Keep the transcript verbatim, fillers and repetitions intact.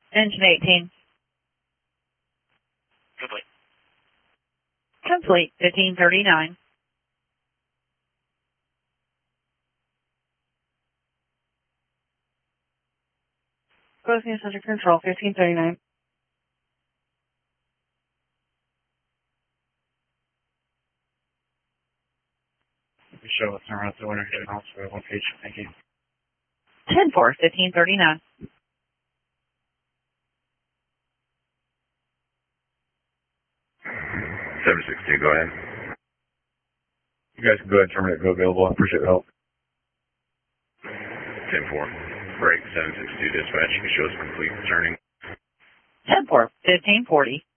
Engine eighteen. Complete. Complete, fifteen thirty-nine. Closing is under control, fifteen thirty-nine. Show us around the winter heading off for one page. Thank you. ten four, fifteen thirty-nine. seven six two, go ahead. You guys can go ahead and terminate. Go available. I appreciate the help. ten four. Break seven six two dispatch. You can show us complete returning. ten four, fifteen forty.